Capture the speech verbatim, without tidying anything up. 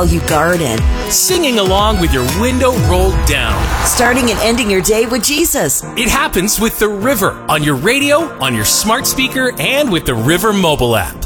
you garden. Singing along with your window rolled down. Starting and ending your day with Jesus. It happens with The River on your radio, on your smart speaker, and with the River mobile app.